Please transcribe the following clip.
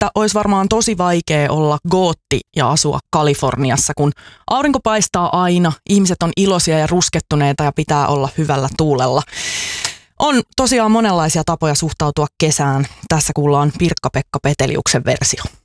että olisi varmaan tosi vaikea olla gootti ja asua Kaliforniassa, kun aurinko paistaa aina, ihmiset on iloisia ja ruskettuneita ja pitää olla hyvällä tuulella. On tosiaan monenlaisia tapoja suhtautua kesään. Tässä kuullaan Pirkka-Pekka Peteliuksen versio.